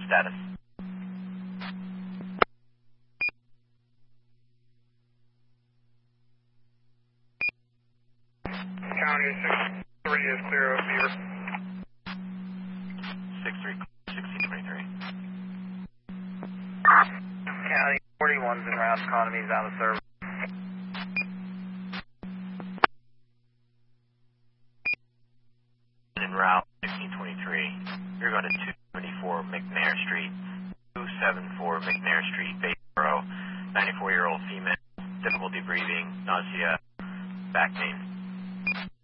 status. County 63 is clear of Beaver. 1623. County 41's en route, economy's out of service. En route 1623. You're going to 274 McNair Street. 274 McNair Street, Baysboro. 94-year-old female. Difficulty breathing, nausea, back pain.